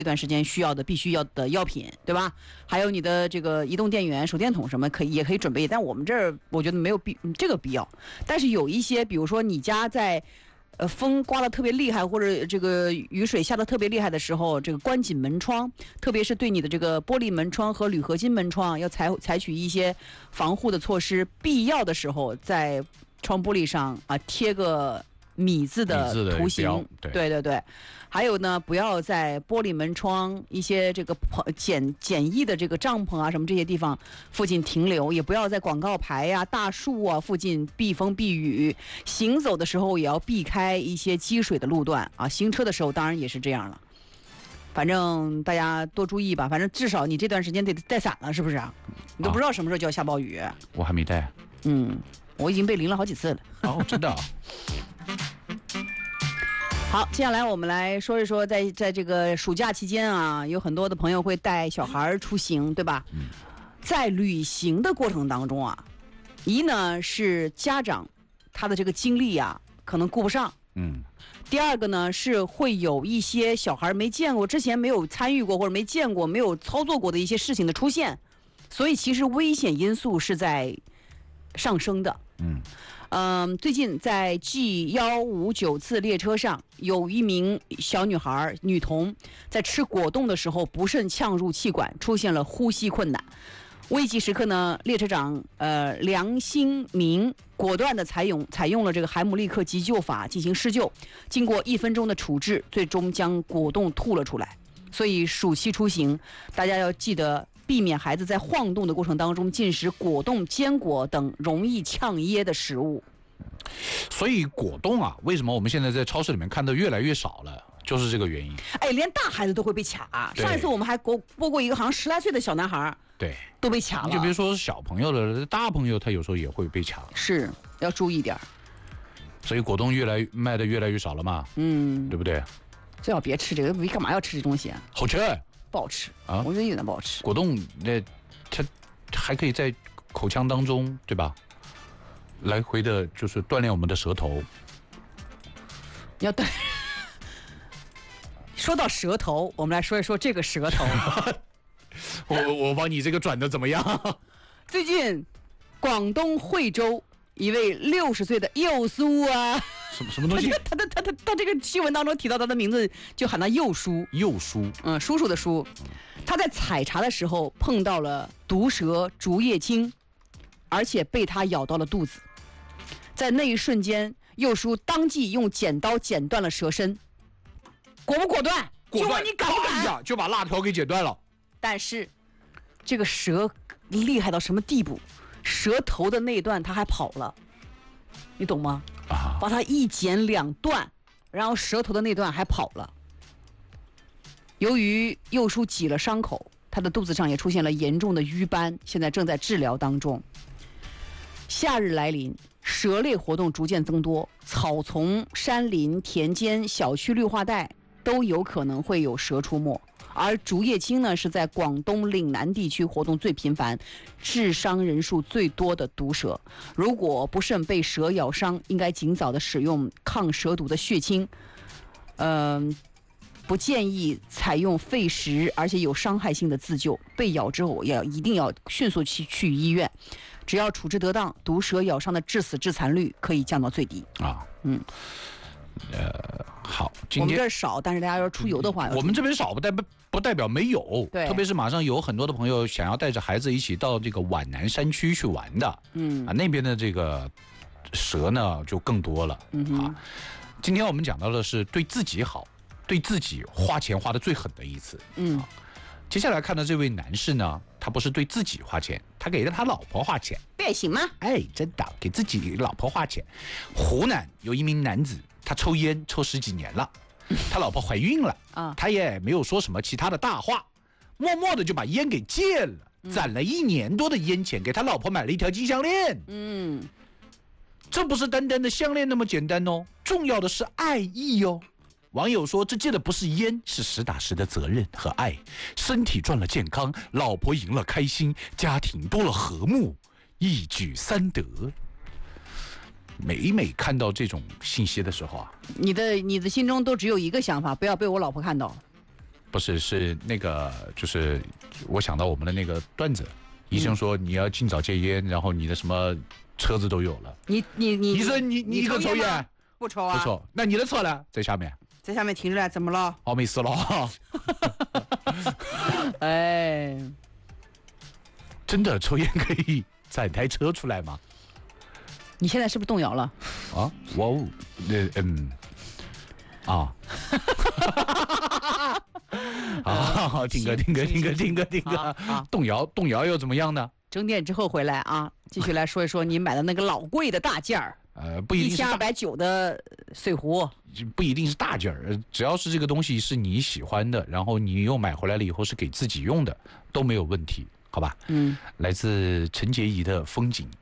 这段时间需要的必须要的药品，对吧？还有你的这个移动电源、手电筒什么也可以准备，但我们这儿我觉得没有这个必要。但是有一些，比如说你家在风刮得特别厉害，或者这个雨水下得特别厉害的时候，这个关紧门窗，特别是对你的这个玻璃门窗和铝合金门窗要采取一些防护的措施，必要的时候在窗玻璃上贴个米字的图形，对对对。还有呢，不要在玻璃门窗一些这个简易的这个帐篷啊什么这些地方附近停留，也不要在广告牌啊、大树啊附近避风避雨。行走的时候也要避开一些积水的路段啊，行车的时候当然也是这样了。反正大家多注意吧，反正至少你这段时间得带伞了，是不是啊？你都不知道什么时候就要下暴雨。 我还没带。 我已经被淋了好几次了。 哦，真的啊。 好，接下来我们来说一说在这个暑假期间啊，有很多的朋友会带小孩出行，对吧？在旅行的过程当中啊，一呢是家长他的这个精力啊可能顾不上，第二个呢是会有一些小孩没见过、之前没有参与过或者没见过、没有操作过的一些事情的出现，所以其实危险因素是在上升的。最近在 G159次列车上，有一名小女孩女童在吃果冻的时候不慎呛入气管，出现了呼吸困难。危急时刻呢，列车长梁新明果断地采用了这个海姆立克急救法进行施救，经过1分钟的处置，最终将果冻吐了出来。所以暑期出行，大家要记得避免孩子在晃动的过程当中进食果冻、坚果等容易呛噎的食物。 所以果冻啊，为什么我们现在在超市里面看的越来越少了？就是这个原因。 连大孩子都会被卡。上一次我们还播过一个好像10来岁的小男孩， 对， 都被卡了。 就别说小朋友了，大朋友他有时候也会被卡。 是要注意点。 所以果冻卖的越来越少了嘛，对不对？ 最好别吃这个，你干嘛要吃这东西啊？ 好吃？ 不好吃啊！ 我觉得有点不好吃。 果冻它还可以在口腔当中，对吧？来回的就是锻炼我们的舌头。 要对。说到舌头，我们来说一说这个舌头。 我帮你这个转的怎么样？ 最近，广东惠州一位60岁的幼叔啊， 什么东西？ 他这个新闻当中提到他的名字，就喊他幼叔。 幼叔， 叔叔的叔。他在采茶的时候碰到了毒蛇竹叶青，而且被他咬到了肚子。在那一瞬间，幼叔当即用剪刀剪断了蛇身。果不果断？就问你敢不敢？ 就把辣条给剪断了。 但是，这个蛇厉害到什么地步？蛇头的那一段他还跑了，你懂吗？把它一剪2段，然后蛇头的那段还跑了。由于幼叔挤了伤口，他的肚子上也出现了严重的瘀斑，现在正在治疗当中。夏日来临，蛇类活动逐渐增多，草丛、山林、田间、小区绿化带都有可能会有蛇出没。而竹叶青呢，是在广东岭南地区活动最频繁、致伤人数最多的毒蛇。如果不慎被蛇咬伤，应该尽早的使用抗蛇毒的血清。不建议采用费时而且有伤害性的自救。被咬之后一定要迅速去医院。只要处置得当，毒蛇咬伤的致死致残率可以降到最低。 好， 我们这儿少，但是大家要出游的话， 我们这边少不代表没有。 对， 特别是马上有很多的朋友想要带着孩子一起到这个皖南山区去玩的，那边的这个蛇呢就更多了。今天我们讲到的是对自己好，对自己花钱花的最狠的一次。接下来看到这位男士呢，他不是对自己花钱，他给了他老婆花钱。 这也行吗？ 真的给自己老婆花钱。湖南有一名男子，他抽烟抽10几年了，他老婆怀孕了他也没有说什么其他的大话，默默的就把烟给戒了，攒了1年多的烟钱，给他老婆买了一条金项链。这不是单单的项链那么简单哦，重要的是爱意哦。网友说，这戒的不是烟，是实打实的责任和爱。身体赚了健康，老婆赢了开心，家庭多了和睦，一举3得。每看到这种信息的时候啊， 你的心中都只有一个想法，不要被我老婆看到。 不是，是那个，就是我想到我们的那个段子，医生说你要尽早戒烟，然后你的什么车子都有了。 你医生你一个抽烟不抽啊？ 不抽，那你的车呢？在下面。 在下面停着了，怎么了？ 哦，没事了。 哎， 真的抽烟可以载台车出来吗？ 你现在是不是动摇了？ 啊，我啊。好，听歌，动摇又怎么样呢？ 整点之后回来啊，继续来说一说你买的那个老贵的大件儿。 不一定是 1290的水壶， 不一定是大件儿，只要是这个东西是你喜欢的，然后你又买回来了以后是给自己用的，都没有问题，好吧？来自陈洁仪的《风景》。